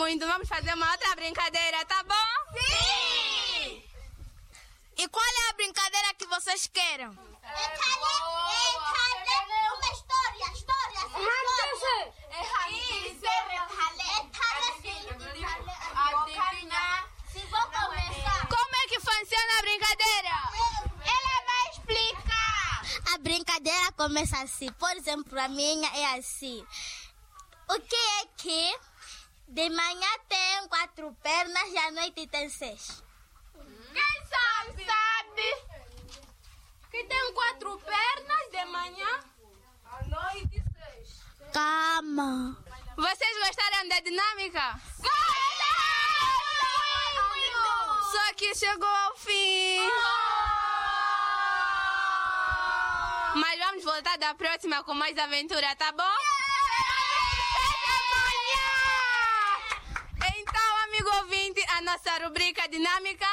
muito. Vamos fazer uma outra brincadeira, tá bom? Sim! E qual é a brincadeira que vocês querem? Uma história. Como é que funciona a brincadeira? Ela vai explicar. A brincadeira começa assim. Por exemplo, a minha é assim. O que é que de manhã tem 4 pernas e à noite tem 6? Quem sabe? Que tem 4 pernas de manhã. À noite 6. Calma. Vocês gostaram da dinâmica? Só que chegou ao fim. Mas vamos voltar da próxima com mais aventura, tá bom? Então, amigo ouvinte, a nossa rubrica dinâmica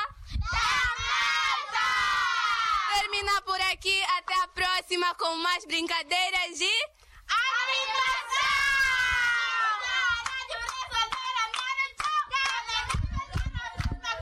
termina por aqui. Até a próxima com mais brincadeiras